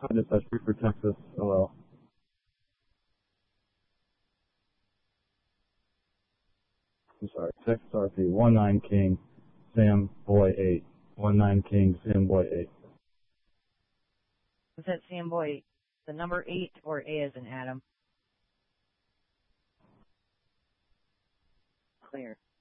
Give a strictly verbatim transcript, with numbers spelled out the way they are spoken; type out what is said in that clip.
Dispatch for Texas, O L. I'm sorry, Texas R P, one nine King, Sam Boy eight. one nine King, Sam Boy eight. Was that Sam Boy, the number eight, or A as in Adam? Clear.